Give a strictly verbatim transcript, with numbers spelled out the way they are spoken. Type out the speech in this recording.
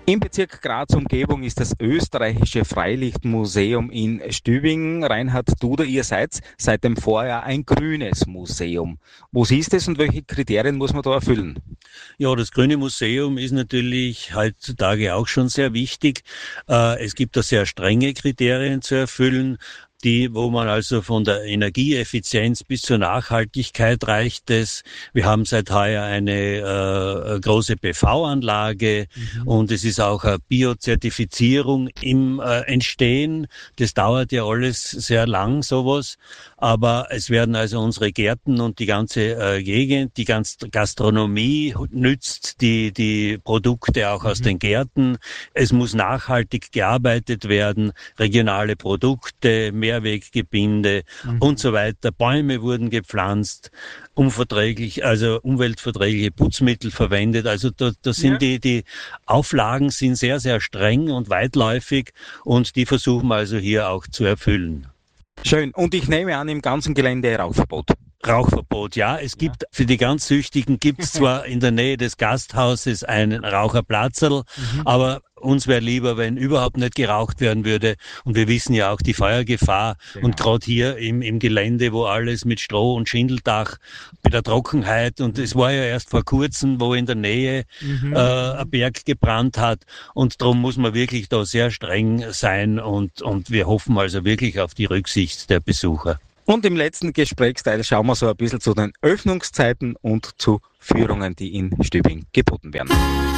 Im Bezirk Graz Umgebung ist das österreichische Freilichtmuseum in Stübingen. Reinhard Duder, ihr seid seit dem Vorjahr ein grünes Museum. Was ist es und welche Kriterien muss man da erfüllen? Ja, das Grüne Museum ist natürlich heutzutage auch schon sehr wichtig. Äh, es gibt da sehr strenge Kriterien zu erfüllen, die, wo man also von der Energieeffizienz bis zur Nachhaltigkeit reicht es. Wir haben seit heuer eine äh, große P V-Anlage mhm. und es ist auch eine Biozertifizierung im äh, Entstehen. Das dauert ja alles sehr lang, sowas. Aber es werden also unsere Gärten und die ganze äh, Gegend, die ganze Gastronomie nützt die, die Produkte auch aus mhm. den Gärten. Es muss nachhaltig gearbeitet werden, regionale Produkte, Mehrweggebinde mhm. und so weiter. Bäume wurden gepflanzt, umverträglich, also umweltverträgliche Putzmittel verwendet. Also da, da sind ja. die, die Auflagen sind sehr, sehr streng und weitläufig und die versuchen wir also hier auch zu erfüllen. Schön. Und ich nehme an, im ganzen Gelände Rauchverbot. Rauchverbot, ja. Es gibt, ja. für die ganz Süchtigen gibt es zwar in der Nähe des Gasthauses einen Raucherplatzerl, mhm. aber uns wäre lieber, wenn überhaupt nicht geraucht werden würde. Und wir wissen ja auch die Feuergefahr. Genau. Und gerade hier im, im Gelände, wo alles mit Stroh und Schindeldach, mit der Trockenheit. Und es war ja erst vor kurzem, wo in der Nähe mhm. äh, ein Berg gebrannt hat. Und darum muss man wirklich da sehr streng sein. Und, und wir hoffen also wirklich auf die Rücksicht der Besucher. Und im letzten Gesprächsteil schauen wir so ein bisschen zu den Öffnungszeiten und zu Führungen, die in Stübingen geboten werden.